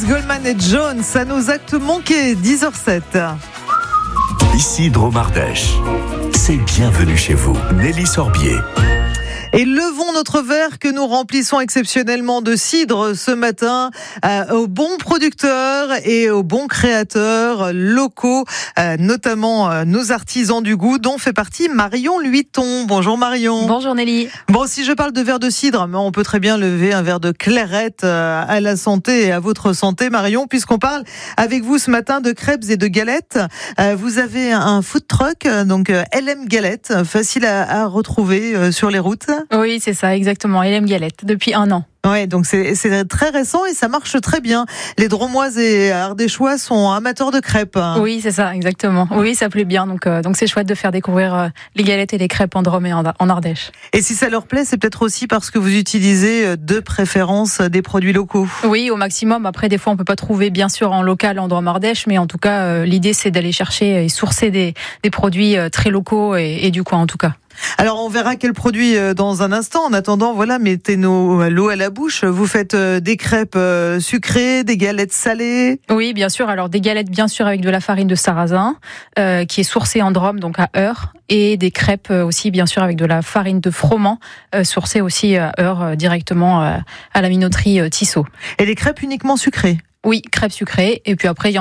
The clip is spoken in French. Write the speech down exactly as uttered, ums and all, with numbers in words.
Goldman et Jones, à nos actes manqués, dix heures sept. Ici Drôme Ardèche. C'est bienvenue chez vous. Nelly Sorbier. Et levons notre verre que nous remplissons exceptionnellement de cidre ce matin euh, aux bons producteurs et aux bons créateurs locaux, euh, notamment euh, nos artisans du goût, dont fait partie Marion Luiton. Bonjour Marion. Bonjour Nelly. Bon, si je parle de verre de cidre, mais on peut très bien lever un verre de clairette euh, à la santé et à votre santé Marion, puisqu'on parle avec vous ce matin de crêpes et de galettes. Euh, vous avez un food truck, donc euh, L M Galette, facile à, à retrouver euh, sur les routes. Oui, c'est ça, exactement. L M Galette, depuis un an. Ouais, donc c'est, c'est très récent et ça marche très bien. Les Dromoises et Ardéchois sont amateurs de crêpes. Hein. Oui, c'est ça, exactement. Oui, ça plaît bien. Donc, euh, donc c'est chouette de faire découvrir euh, les galettes et les crêpes en Drôme et en, en Ardèche. Et si ça leur plaît, c'est peut-être aussi parce que vous utilisez de préférence des produits locaux. Oui, au maximum. Après, des fois, on peut pas trouver, bien sûr, en local, en Drôme Ardèche, mais en tout cas, euh, l'idée, c'est d'aller chercher et sourcer des, des produits euh, très locaux et, et du coin, en tout cas. Alors, on verra quel produit dans un instant. En attendant, voilà, mettez nos, l'eau à la bouche. Vous faites des crêpes sucrées, des galettes salées. Oui, bien sûr. Alors, des galettes, bien sûr, avec de la farine de sarrasin, euh, qui est sourcée en Drôme, donc à Eure. Et des crêpes aussi, bien sûr, avec de la farine de froment, euh, sourcée aussi à Eure, euh, directement euh, à la minoterie euh, Tissot. Et les crêpes uniquement sucrées? Oui, crêpes sucrées. Et puis après, il y